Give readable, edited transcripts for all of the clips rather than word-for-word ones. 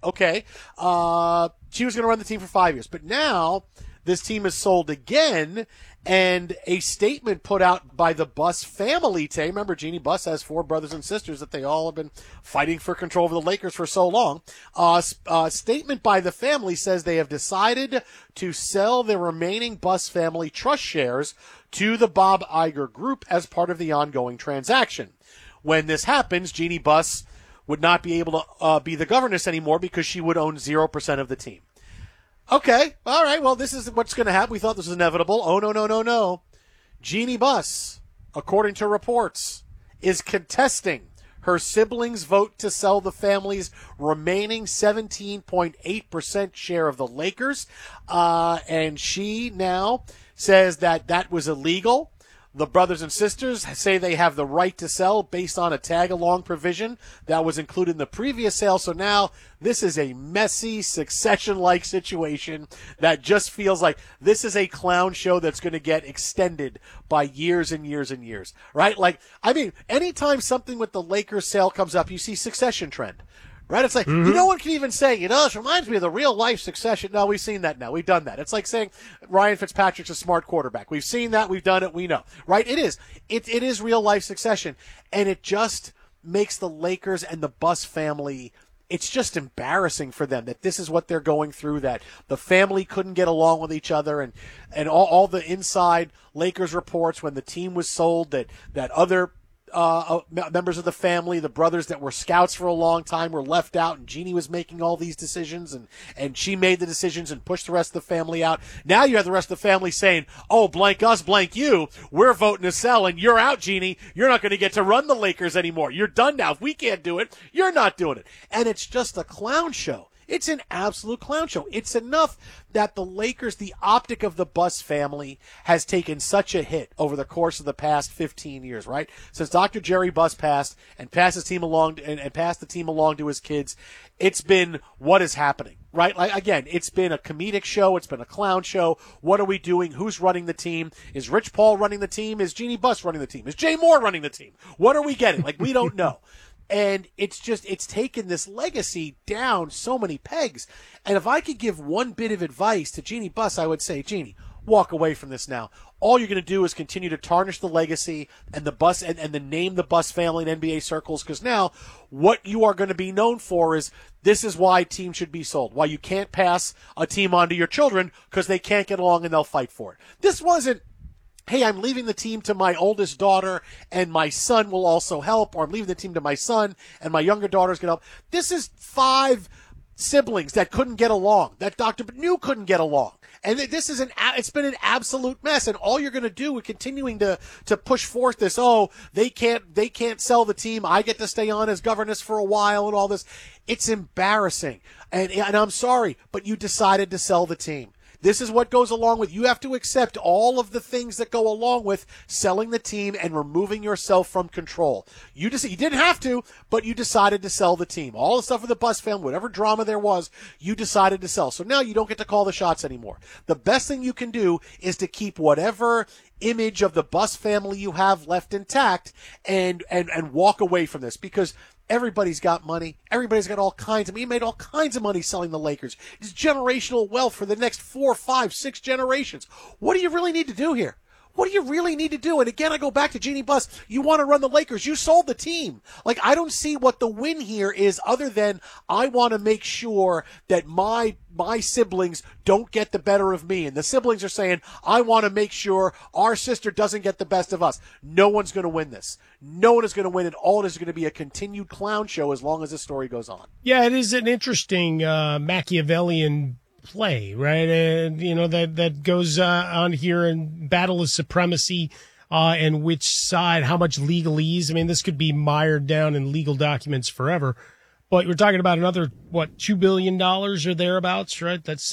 Okay. She was going to run the team for 5 years. But now this team is sold again, and a statement put out by the Buss family today. Remember, Jeanie Buss has 4 brothers and sisters that they all have been fighting for control over the Lakers for so long. A statement by the family says they have decided to sell the remaining Buss family trust shares to the Bob Iger Group as part of the ongoing transaction. When this happens, Jeanie Buss would not be able to be the governess anymore because she would own 0% of the team. Okay, all right, well, this is what's going to happen. We thought this was inevitable. Oh, no. Jeanie Buss, according to reports, is contesting her siblings' vote to sell the family's remaining 17.8% share of the Lakers. And she now says that was illegal. The brothers and sisters say they have the right to sell based on a tag-along provision that was included in the previous sale. So now this is a messy succession-like situation that just feels like this is a clown show that's going to get extended by years and years and years, right? Like, I mean, anytime something with the Lakers sale comes up, you see succession trend. Right? It's like, no one can even say, this reminds me of the real life Succession. No, we've seen that now. We've done that. It's like saying Ryan Fitzpatrick's a smart quarterback. We've seen that. We've done it. We know. Right? It is. It is real life Succession. And it just makes the Lakers and the Buss family, it's just embarrassing for them that this is what they're going through, that the family couldn't get along with each other, and all the inside Lakers reports when the team was sold that other members of the family, the brothers that were scouts for a long time, were left out, and Jeanie was making all these decisions, and she made the decisions and pushed the rest of the family out. Now you have the rest of the family saying, oh, blank us, blank you, we're voting to sell, and you're out, Jeanie. You're not going to get to run the Lakers anymore. You're done now. If we can't do it, you're not doing it. And it's just a clown show. It's an absolute clown show. It's enough that the Lakers, the optic of the Buss family, has taken such a hit over the course of the past 15 years, right? Since Dr. Jerry Buss passed and passed his team along and passed the team along to his kids, it's been what is happening, right? Like, again, it's been a comedic show. It's been a clown show. What are we doing? Who's running the team? Is Rich Paul running the team? Is Jeanie Buss running the team? Is Jay Moore running the team? What are we getting? Like, we don't know. And it's taken this legacy down so many pegs. And if I could give one bit of advice to Jeanie Buss, I would say, Jeanie, walk away from this now. All you're going to do is continue to tarnish the legacy and the Buss and the name the Buss family in NBA circles, because now what you are going to be known for is this is why teams should be sold, why you can't pass a team on to your children because they can't get along and they'll fight for it. This wasn't, hey, I'm leaving the team to my oldest daughter and my son will also help, or I'm leaving the team to my son and my younger daughter's going to help. This is 5 siblings that couldn't get along, that Dr. New couldn't get along. And this is it's been an absolute mess. And all you're going to do with continuing to push forth this, they can't sell the team. I get to stay on as governess for a while and all this. It's embarrassing. And I'm sorry, but you decided to sell the team. This is what goes along with, you have to accept all of the things that go along with selling the team and removing yourself from control. You didn't have to, but you decided to sell the team. All the stuff with the Buss family, whatever drama there was, you decided to sell. So now you don't get to call the shots anymore. The best thing you can do is to keep whatever image of the Buss family you have left intact and walk away from this, because everybody's got money. Everybody's got all kinds of money. He made all kinds of money selling the Lakers. It's generational wealth for the next 4, 5, 6 generations. What do you really need to do here? What do you really need to do? And again, I go back to Jeanie Buss. You want to run the Lakers. You sold the team. Like, I don't see what the win here is other than I want to make sure that my siblings don't get the better of me. And the siblings are saying, I want to make sure our sister doesn't get the best of us. No one's going to win this. No one is going to win it. All it is going to be a continued clown show as long as the story goes on. Yeah, it is an interesting Machiavellian play, right? And that goes on here in battle of supremacy, and which side, how much legalese. I mean, this could be mired down in legal documents forever. But we're talking about another, $2 billion or thereabouts, right? That's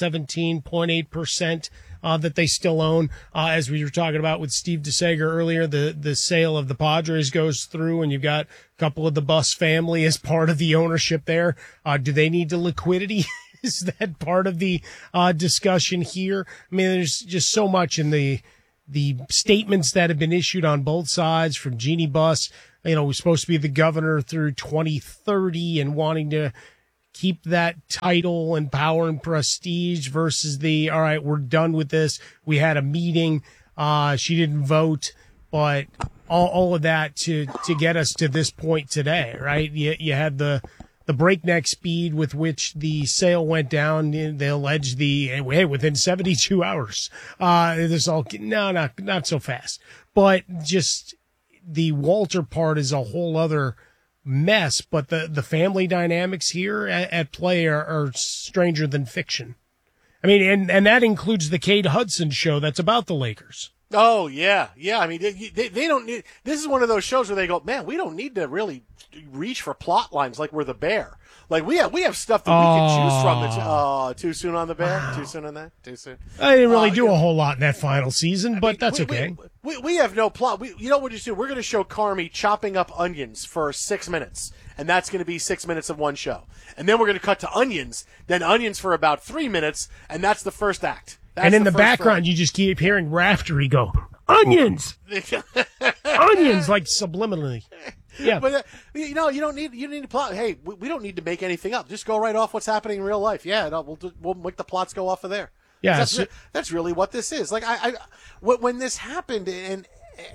17.8% that they still own. As we were talking about with Steve DeSager earlier, the sale of the Padres goes through, and you've got a couple of the Buss family as part of the ownership there. Do they need the liquidity? Is that part of the discussion here? I mean, there's just so much in the statements that have been issued on both sides from Jeanie Buss. We're supposed to be the governor through 2030 and wanting to keep that title and power and prestige versus all right, we're done with this. We had a meeting. She didn't vote, but all of that to get us to this point today, right? You had the breakneck speed with which the sale went down. They alleged within 72 hours. This all, no, not so fast, but just the Walter part is a whole other mess, but the family dynamics here at play are stranger than fiction. I mean, and that includes the Cade Hudson show that's about the Lakers. Oh, yeah. I mean, they don't need – this is one of those shows where they go, man, we don't need to really reach for plot lines like we're the Bear. Like, we have stuff that we can choose from. Too soon on the Bear? Wow. Too soon on that? Too soon? I didn't really do a whole lot in that final season, but that's okay. We have no plot. You know what we're just doing? We're going to show Carmi chopping up onions for 6 minutes, and that's going to be 6 minutes of one show. And then we're going to cut to onions, then onions for about 3 minutes, and that's the first act. And in the background, you just keep hearing Raftery go, onions! Onions, like subliminally. Yeah. But, you don't need to plot. Hey, we don't need to make anything up. Just go right off what's happening in real life. Yeah, we'll make the plots go off of there. Yeah. That's really what this is. Like, when this happened, and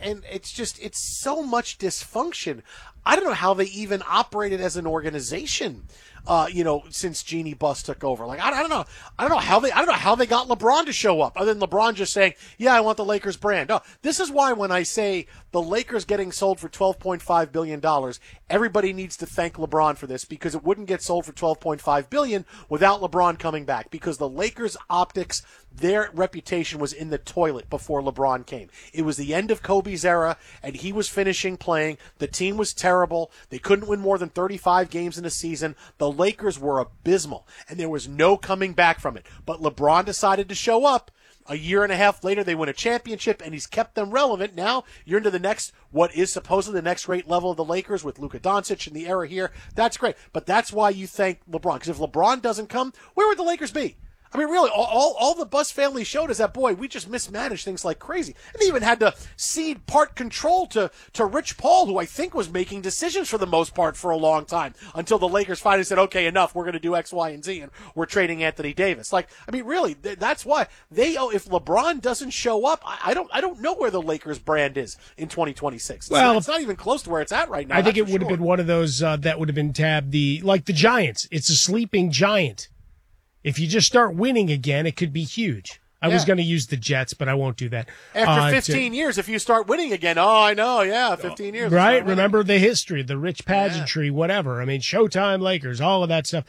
it's so much dysfunction. I don't know how they even operated as an organization. Since Jeannie Buss took over. Like, I don't know how they got LeBron to show up, other than LeBron just saying, yeah, I want the Lakers brand. No, this is why when I say the Lakers getting sold for $12.5 billion, everybody needs to thank LeBron for this, because it wouldn't get sold for $12.5 billion without LeBron coming back, because the Lakers optics, their reputation was in the toilet before LeBron came. It was the end of Kobe's era, and he was finishing playing. The team was terrible. They couldn't win more than 35 games in a season. The Lakers were abysmal, and there was no coming back from it. But LeBron decided to show up. A year and a half later, they win a championship, and he's kept them relevant. Now you're into the next, what is supposedly the next great level of the Lakers with Luka Doncic in the era here. That's great. But that's why you thank LeBron, because if LeBron doesn't come, where would the Lakers be? I mean, really, all the Buss family showed is that, boy, we just mismanaged things like crazy. And they even had to cede part control to Rich Paul, who I think was making decisions for the most part for a long time, until the Lakers finally said, okay, enough, we're going to do X, Y, and Z, and we're trading Anthony Davis. Like, I mean, really, that's why if LeBron doesn't show up, I don't know where the Lakers brand is in 2026. Well, it's not even close to where it's at right now. I think it would have been one of those that would have been tabbed like the Giants. It's a sleeping giant. If you just start winning again, it could be huge. I was going to use the Jets, but I won't do that. After 15 years, if you start winning again, I know, 15 years. Right? Remember the history, the rich pageantry, whatever. I mean, Showtime, Lakers, all of that stuff.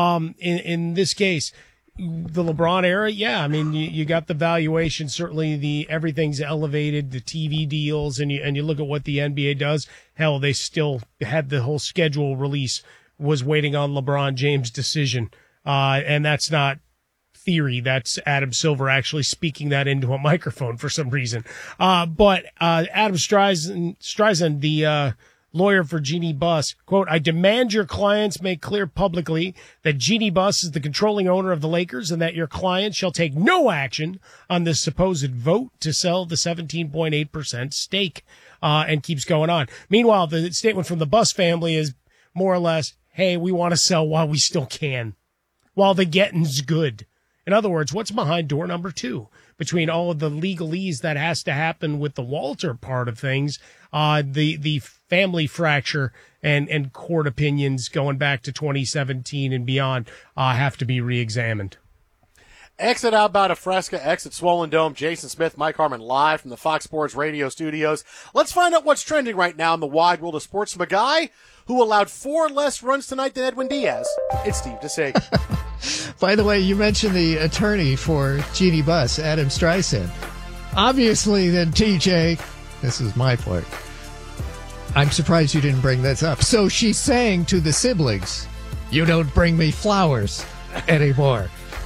In this case, the LeBron era, I mean, you got the valuation. Certainly, everything's elevated, the TV deals, and you look at what the NBA does. Hell, they still had the whole schedule release was waiting on LeBron James' decision. And that's not theory. That's Adam Silver actually speaking that into a microphone for some reason. But Adam Streisand, the lawyer for Jeannie Buss, quote, I demand your clients make clear publicly that Jeannie Buss is the controlling owner of the Lakers and that your client shall take no action on this supposed vote to sell the 17.8% stake, and keeps going on. Meanwhile, the statement from the Buss family is more or less, hey, we want to sell while we still can. While the getting's good. In other words, what's behind door number 2? Between all of the legalese that has to happen with the Walter part of things, the family fracture and court opinions going back to 2017 and beyond have to be reexamined. Exit Outbound of Fresca, exit Swollen Dome. Jason Smith, Mike Harmon live from the Fox Sports Radio studios. Let's find out what's trending right now in the wide world of sports from a guy who allowed 4 less runs tonight than Edwin Diaz. It's Steve DeSager. By the way, you mentioned the attorney for Jeannie Buss, Adam Streisand. Obviously, then, TJ, this is my part. I'm surprised you didn't bring this up. So she's saying to the siblings, you don't bring me flowers anymore.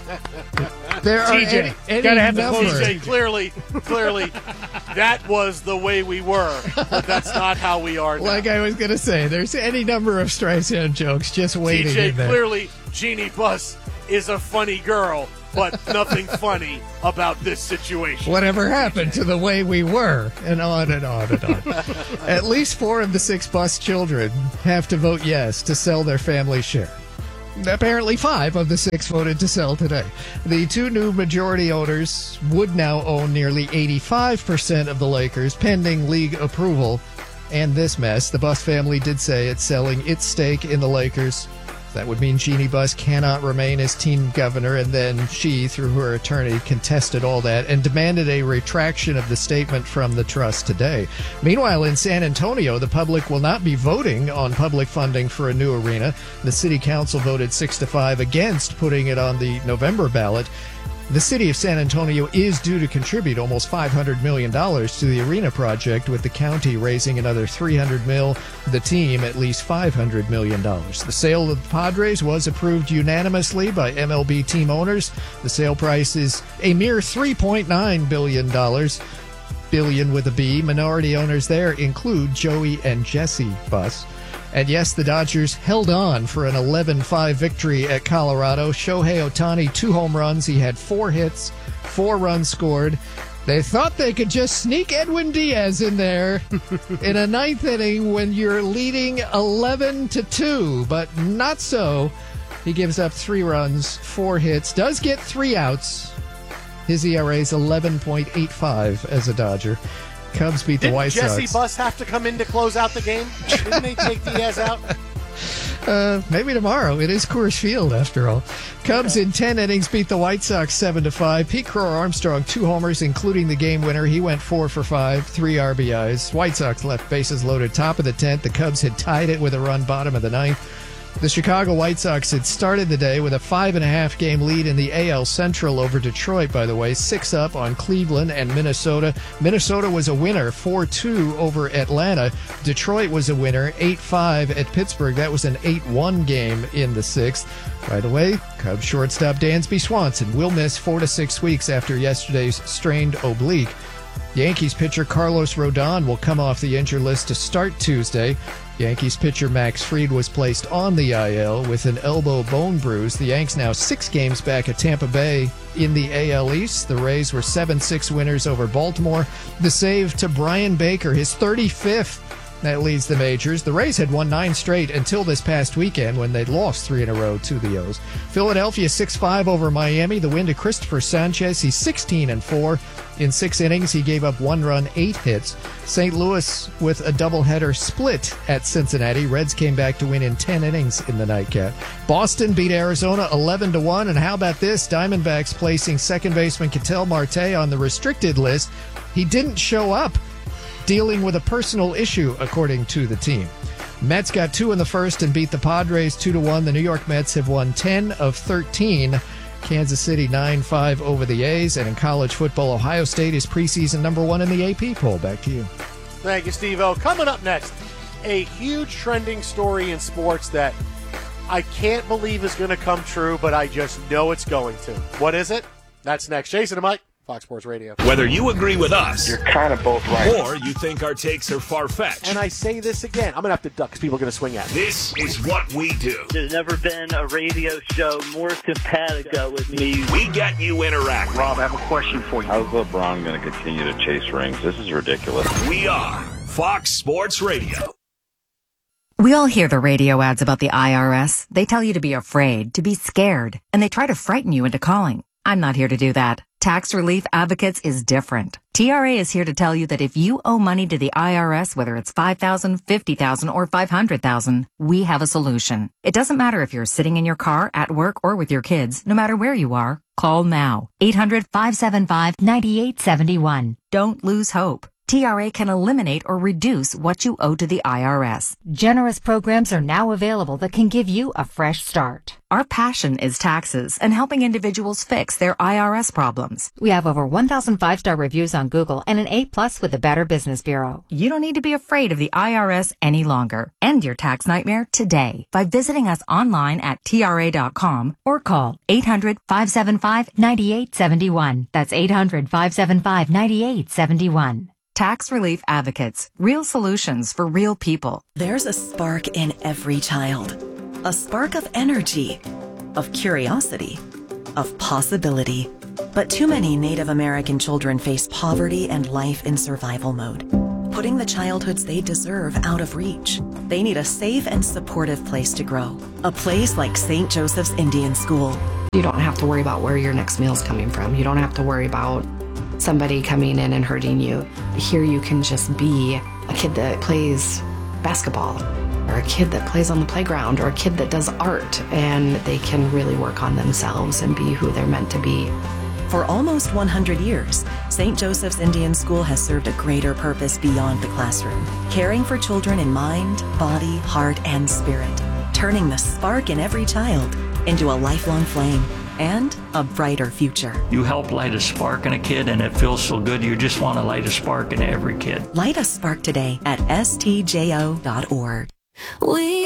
There are TJ, any gotta have number. TJ, clearly, that was the way we were, but that's not how we are now. Like I was going to say, there's any number of Streisand jokes just waiting TJ, in there. Clearly, Jeannie Buss is a funny girl, but nothing funny about this situation. Whatever happened to the way we were, and on and on and on. At least 4 of the 6 Buss children have to vote yes to sell their family share. Apparently 5 of the 6 voted to sell today. The 2 new majority owners would now own nearly 85% of the Lakers, pending league approval. And this mess, the Buss family did say it's selling its stake in the Lakers. That would mean Jeannie Buss cannot remain as team governor, and then she, through her attorney, contested all that and demanded a retraction of the statement from the trust today. Meanwhile, in San Antonio, the public will not be voting on public funding for a new arena. The city council voted 6-5 against putting it on the November ballot. The city of San Antonio is due to contribute almost $500 million to the arena project, with the county raising another $300 million, the team at least $500 million. The sale of the Padres was approved unanimously by MLB team owners. The sale price is a mere $3.9 billion. Billion with a B. Minority owners there include Joey and Jesse Buss. And yes, the Dodgers held on for an 11-5 victory at Colorado. Shohei Ohtani, 2 home runs. He had 4 hits, 4 runs scored. They thought they could just sneak Edwin Diaz in there in a 9th inning when you're leading 11-2, but not so. He gives up 3 runs, 4 hits, does get 3 outs. His ERA is 11.85 as a Dodger. Cubs beat the White Sox. Didn't Jesse Buss have to come in to close out the game? Didn't they take Diaz out? Maybe tomorrow. It is Coors Field, after all. Cubs in 10 innings beat the White Sox 7-5. Pete Crow-Armstrong, 2 homers, including the game winner. He went 4 for 5, 3 RBIs. White Sox left bases loaded top of the 10th. The Cubs had tied it with a run bottom of the 9th. The Chicago White Sox had started the day with a 5.5 game lead in the AL Central over Detroit, by the way, 6 up on Cleveland and Minnesota. Minnesota was a winner, 4-2 over Atlanta. Detroit was a winner, 8-5 at Pittsburgh. That was an 8-1 game in the 6th. By the way, Cubs shortstop Dansby Swanson will miss 4 to 6 weeks after yesterday's strained oblique. Yankees pitcher Carlos Rodon will come off the injured list to start Tuesday. Yankees pitcher Max Fried was placed on the IL with an elbow bone bruise. The Yanks now 6 games back at Tampa Bay in the AL East. The Rays were 7-6 winners over Baltimore. The save to Brian Baker, his 35th. That leads the majors. The Rays had won 9 straight until this past weekend when they'd lost 3 in a row to the O's. Philadelphia 6-5 over Miami. The win to Christopher Sanchez. He's 16-4. In 6 innings, he gave up 1 run, 8 hits. St. Louis with a doubleheader split at Cincinnati. Reds came back to win in 10 innings in the nightcap. Boston beat Arizona 11-1. And how about this? Diamondbacks placing second baseman Ketel Marte on the restricted list. He didn't show up, dealing with a personal issue, according to the team. Mets got 2 in the first and beat the Padres 2-1. The New York Mets have won 10 of 13. Kansas City 9-5 over the A's. And in college football, Ohio State is preseason number 1 in the AP poll. Back to you. Thank you, Steve-O. Coming up next, a huge trending story in sports that I can't believe is going to come true, but I just know it's going to. What is it? That's next. Jason and Mike, Fox Sports Radio. Whether you agree with us, you're kind of both right, or you think our takes are far-fetched. And I say this again, I'm going to have to duck because people are going to swing at me. This is what we do. There's never been a radio show more simpatico with me. We get you interacting. Rob, I have a question for you. How's LeBron going to continue to chase rings? This is ridiculous. We are Fox Sports Radio. We all hear the radio ads about the IRS. They tell you to be afraid, to be scared, and they try to frighten you into calling. I'm not here to do that. Tax Relief Advocates is different. TRA is here to tell you that if you owe money to the IRS, whether it's $5,000, $50,000, or $500,000, we have a solution. It doesn't matter if you're sitting in your car, at work, or with your kids. No matter where you are, call now. 800-575-9871. Don't lose hope. TRA can eliminate or reduce what you owe to the IRS. Generous programs are now available that can give you a fresh start. Our passion is taxes and helping individuals fix their IRS problems. We have over 1,000 5-star reviews on Google and an A+ with the Better Business Bureau. You don't need to be afraid of the IRS any longer. End your tax nightmare today by visiting us online at TRA.com or call 800-575-9871. That's 800-575-9871. Tax Relief Advocates. Real solutions for real people. There's a spark in every child. A spark of energy, of curiosity, of possibility. But too many Native American children face poverty and life in survival mode. putting the childhoods they deserve out of reach. They need a safe and supportive place to grow. A place like St. Joseph's Indian School. You don't have to worry about where your next meal's coming from. You don't have to worry about somebody coming in and hurting you. Here you can just be a kid that plays basketball, or a kid that plays on the playground, or a kid that does art, and they can really work on themselves and be who they're meant to be. For almost 100 years, St. Joseph's Indian School has served a greater purpose beyond the classroom, caring for children in mind, body, heart, and spirit, turning the spark in every child into a lifelong flame and a brighter future. You help light a spark in a kid, and it feels so good. You just want to light a spark in every kid. Light a spark today at stjo.org.